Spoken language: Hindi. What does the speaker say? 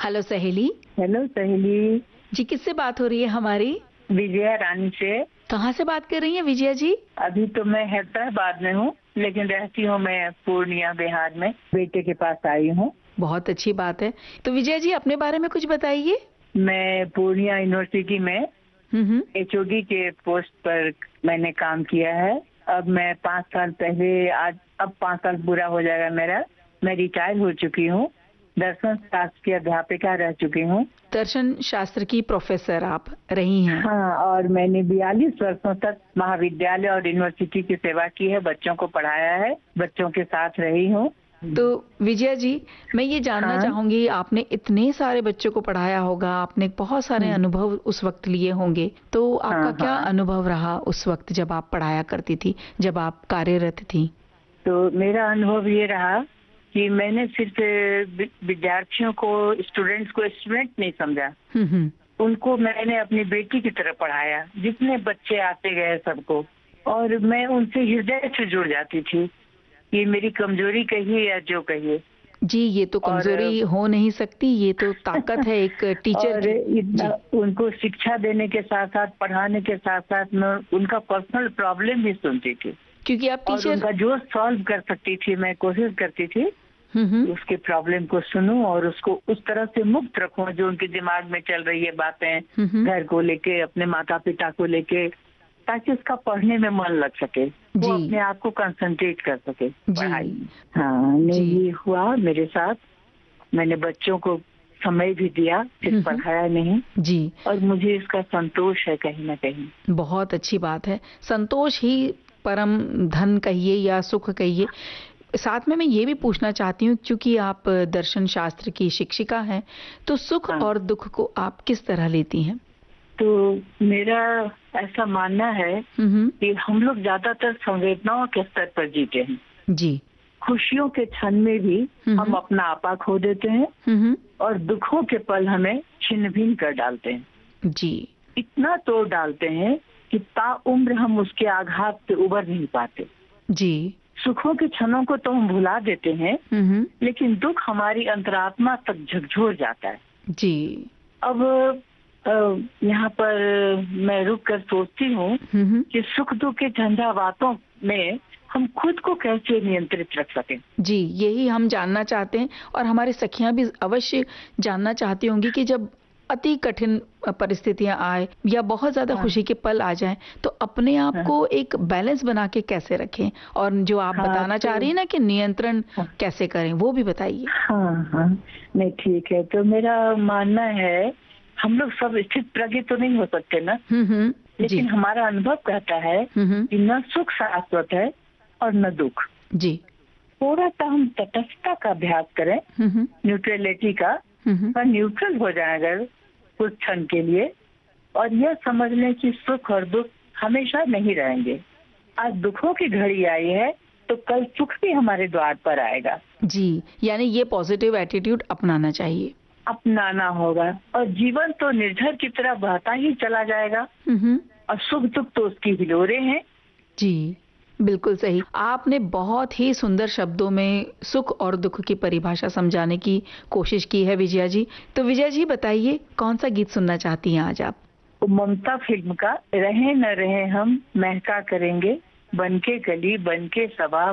हेलो सहेली। हेलो सहेली। जी, किससे बात हो रही है हमारी? विजया रानी से। कहाँ से बात कर रही हैं विजया जी? अभी तो मैं हैदराबाद में हूँ, लेकिन रहती हूँ मैं पूर्णिया बिहार में। बेटे के पास आई हूँ। बहुत अच्छी बात है। तो विजया जी अपने बारे में कुछ बताइए। मैं पूर्णिया यूनिवर्सिटी में HOD के पोस्ट पर मैंने काम किया है। अब मैं 5 साल पहले, आज अब 5 साल पूरा हो जाएगा मेरा। मैं रिटायर हो चुकी हूँ। दर्शन शास्त्र की अध्यापिका रह चुकी हूँ। दर्शन शास्त्र की प्रोफेसर आप रही हैं? हाँ, और मैंने 42 वर्षों तक महाविद्यालय और यूनिवर्सिटी की सेवा की है। बच्चों को पढ़ाया है, बच्चों के साथ रही हूँ। तो विजया जी, मैं ये जानना चाहूंगी, आपने इतने सारे बच्चों को पढ़ाया होगा, आपने बहुत सारे अनुभव उस वक्त लिए होंगे, तो आपका क्या अनुभव रहा उस वक्त जब आप पढ़ाया करती थी, जब आप कार्यरत थी? तो मेरा अनुभव ये रहा कि मैंने सिर्फ विद्यार्थियों को, स्टूडेंट्स को स्टूडेंट नहीं समझा। उनको मैंने अपनी बेटी की तरह पढ़ाया। जितने बच्चे आते गए सबको, और मैं उनसे हृदय से जुड़ जाती थी। ये मेरी कमजोरी कहिए या जो कहिए। जी, ये तो कमजोरी हो नहीं सकती, ये तो ताकत है एक टीचर और इतना उनको शिक्षा देने के साथ साथ, पढ़ाने के साथ साथ मैं उनका पर्सनल प्रॉब्लम भी सुनती थी, क्योंकि आप टीचर, और उनका जो सॉल्व कर सकती थी मैं कोशिश करती थी उसके प्रॉब्लम को सुनूं और उसको उस तरह से मुक्त रखूं जो उनके दिमाग में चल रही है बातें, घर को लेके, अपने माता पिता को लेके, ताकि उसका पढ़ने में मन लग सके, वो अपने आप को कंसंट्रेट कर सके पढ़ाई। हाँ, ये हुआ मेरे साथ। मैंने बच्चों को समय भी दिया, सिर्फ पढ़ाया नहीं। जी, और मुझे इसका संतोष है कहीं ना कहीं। बहुत अच्छी बात है। संतोष ही परम धन कहिए या सुख कहिए। साथ में मैं ये भी पूछना चाहती हूँ, क्योंकि आप दर्शन शास्त्र की शिक्षिका हैं, तो सुख और दुख को आप किस तरह लेती हैं? तो मेरा ऐसा मानना है कि हम लोग ज्यादातर संवेदनाओं के स्तर पर जीते हैं। जी, खुशियों के क्षण में भी हम अपना आपा खो देते हैं, और दुखों के पल हमें छिन्न भिन्न कर डालते हैं। जी, इतना तोड़ डालते हैं कि ताउम्र हम उसके आघात से उबर नहीं पाते। जी, सुखों के क्षणों को तो हम भुला देते हैं, लेकिन दुख हमारी अंतरात्मा तक झकझोर जाता है। जी, अब यहाँ पर मैं रुक कर सोचती हूँ कि सुख दुख के झंझावातों में हम खुद को कैसे नियंत्रित रख सकें। जी, यही हम जानना चाहते हैं, और हमारी सखियां भी अवश्य जानना चाहती होंगी कि जब अति कठिन परिस्थितियां आए या बहुत ज्यादा खुशी के पल आ जाएं, तो अपने आप को एक बैलेंस बना के कैसे रखें, और जो आप बताना चाह रही हैं ना कि नियंत्रण कैसे करें, वो भी बताइए। हाँ, नहीं ठीक है। तो मेरा मानना है, हम लोग सब स्थित प्रज्ञ तो नहीं हो सकते ना, लेकिन हमारा अनुभव कहता है कि न सुख शाश्वत है और न दुख। जी, थोड़ा सा हम तटस्थता का अभ्यास करें, न्यूट्रलिटी का, और न्यूट्रल हो जाए अगर कुछ क्षण के लिए, और यह समझ लें कि सुख और दुख हमेशा नहीं रहेंगे। आज दुखों की घड़ी आई है तो कल सुख भी हमारे द्वार पर आएगा। जी, यानी ये पॉजिटिव एटीट्यूड अपनाना चाहिए, अपनाना होगा, और जीवन तो निर्झर की तरह बहता ही चला जाएगा, और सुख दुख तो उसकी हिलोरे हैं। जी, बिल्कुल सही। आपने बहुत ही सुंदर शब्दों में सुख और दुख की परिभाषा समझाने की कोशिश की है विजया जी। तो विजया जी बताइए, कौन सा गीत सुनना चाहती हैं आज आप? ममता फिल्म का रहे न रहे हम महका करेंगे, बनके गली बनके सभा